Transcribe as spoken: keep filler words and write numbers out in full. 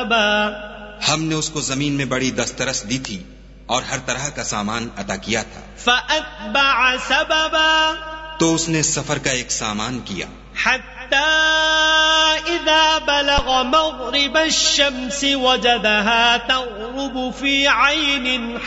सबबा, हमने उसको जमीन में बड़ी दस्तरस दी थी और हर तरह का सामान अता किया था। फअत्बअ सबबा, तो उसने सफर का एक सामान किया। हत्ता इज़ा बलग मग़रिब अश-शम्स वजदहा तग़रुबु फ़ी ऐनिन